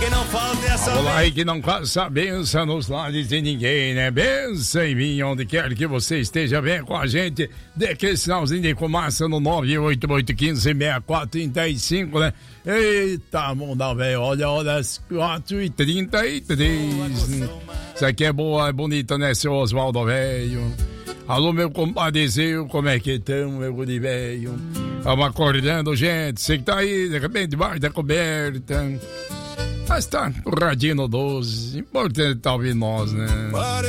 que não falte essa vez. Olá, e que não faça benção nos lares de ninguém, né? Benção em mim, onde quer que você esteja, vem com a gente. Dê aquele sinalzinho de fumaça no 988156435, né? Eita, mundo velho, olha as 4h33. Isso aqui é boa, é bonita, né, seu Oswaldo velho? Alô, meu compadre Zil, como é que estão, meu guri velho? Vamos acordando, gente. Você que tá aí, de repente, debaixo da coberta. Mas tá, o radinho 12. Importante tá ouvindo nós, né?